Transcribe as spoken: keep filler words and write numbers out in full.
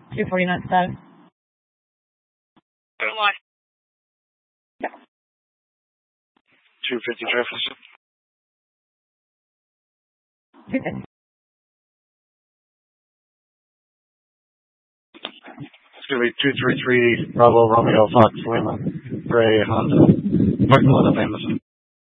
two forty-nine status. two fifty traffic. two fifty. It's going to be two three three Bravo Romeo Fox Lima Gray Honda. Parking lot of Amazon.